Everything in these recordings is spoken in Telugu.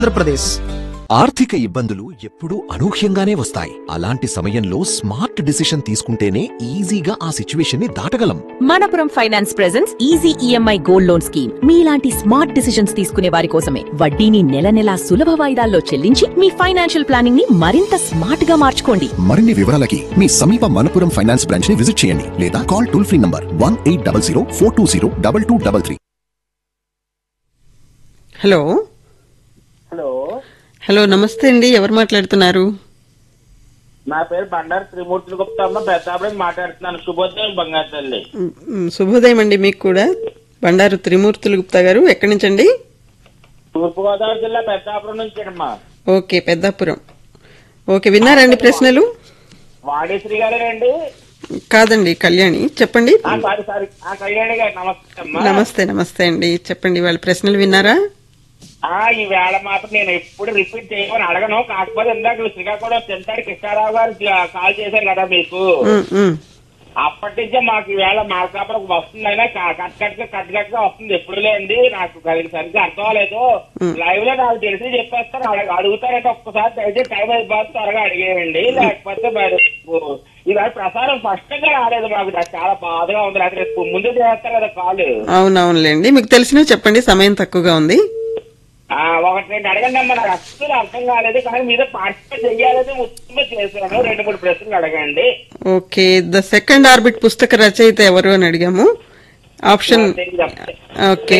ఆంధ్రప్రదేశ్. ఆర్థిక ఇబ్బందులు ఎప్పుడూ అనూహ్యంగానే వస్తాయి. అలాంటి సమయంలో స్మార్ట్ డిసిషన్ తీసుకుంటేనే ఈజీగా ఆ సిచ్యువేషన్ ని దాటగలం. Manappuram finance presents easy EMI gold loan scheme. మీలాంటి స్మార్ట్ డిసిషన్స్ తీసుకునే వారి కోసమే. వడ్డీని నెల నెలా సులభ వాయిదాల్లో చెల్లించి మీ ఫైనాన్షియల్ ప్లానింగ్ ని మరింత స్మార్ట్ గా మార్చుకోండి. మరిన్ని వివరాలకి మీ సమీప మనపురం ఫైనాన్స్ బ్రాంచ్ ని విజిట్ చేయండి లేదా call toll free number 1800 420 2233. Hello hello hello నమస్తే అండి, ఎవరు మాట్లాడుతున్నారు? నా పేరు బండారు త్రిమూర్తులు గుప్తా అమ్మ, పెద్దాపురం మాట్లాడుతున్నాను. శుభోదయం బంగారు తల్లి. శుభోదయం అండి మీకు కూడా. బండారు త్రిమూర్తులు గుప్తా గారు, ఎక్కడి నుంచి అండి? తూర్పుగోదావరి జిల్లా పెద్దాపురం నుంచి అమ్మా. ఓకే, పెద్దాపురం. ఓకే, విన్నారండి ప్రశ్నలు? వాణిశ్రీ గారేనండి? కాదండి, కళ్యాణి. చెప్పండి. సారీ కళ్యాణి గారు, నమస్తే అమ్మా. నమస్తే నమస్తే అండి, చెప్పండి. వాళ్ళ ప్రశ్నలు విన్నారా? ఈ వేళ మాత్రం నేను ఎప్పుడు రిపీట్ చేయమని అడగను. కాకపోతే ఇందాక శ్రీకాకుళం తింటాడు కృష్ణారావు గారు కాల్ చేశారు కదా మీకు. అప్పటి నుంచే మాకు ఈ వేళ మార్కాపురం వస్తుందైనా కట్ వస్తుంది. ఎప్పుడు లేండి, నాకు సరిగ్గా అర్థం అవ్వలేదు. లైవ్ లో నాకు తెలిసి చెప్పేస్తారు. అడుగుతారంటే ఒక్కసారి అయితే టైం అయిపోతుంది, త్వరగా అడిగేయండి. లేకపోతే మరి ఇవాళ ప్రసారం స్పష్టంగా రాలేదు. మాకు చాలా బాధగా ఉంది. రేపు ముందు చేస్తారు కదా కాల్. అవునవునులేండి, మీకు తెలిసినవి చెప్పండి, సమయం తక్కువగా ఉంది. ఒకటి రెండు అడగండి అమ్మా, నాకు అస్సలు అర్థం కాలేదు. కానీ మీద పార్టిసిపేట్ చెయ్యాలని ముఖ్యంగా చేశాను. 2-3 ప్రశ్నలు అడగండి. ఓకే, ద సెకండ్ ఆర్బిట్ పుస్తక రచయిత ఎవరు అని అడిగాము. ఆప్షన్ ఓకే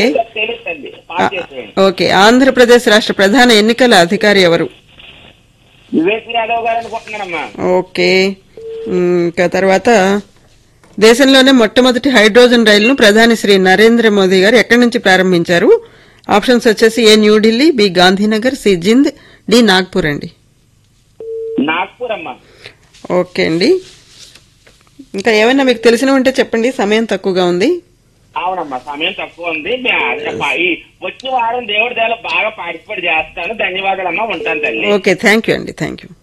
ఓకే ఆంధ్రప్రదేశ్ రాష్ట్ర ప్రధాన ఎన్నికల అధికారి ఎవరు? వివేక్ యాదవ్ గారు అనుకుంటున్నానమ్మా. ఓకే, ఇంకా తర్వాత దేశంలోనే మొట్టమొదటి హైడ్రోజన్ రైలును ప్రధాని శ్రీ నరేంద్ర మోదీ గారు ఎక్కడి నుంచి ప్రారంభించారు? ఆప్షన్స్ వచ్చేసి ఏ New Delhi, B Gandhinagar, C Jind, D Nagpur అండి. నాగ్పూర్ అమ్మా. ఓకే అండి, ఇంకా ఏమైనా మీకు తెలిసిన ఉంటే చెప్పండి, సమయం తక్కువగా ఉంది. అవునమ్మా, సమయం తక్కువ ఉంది. వచ్చే వారం దేవుడి దేవాల బాగా పార్టిసిపేట్ చేస్తాను. ధన్యవాదాలమ్మా, ఉంటాను తల్లి. ఓకే, థ్యాంక్ యూ అండి, థ్యాంక్ యూ.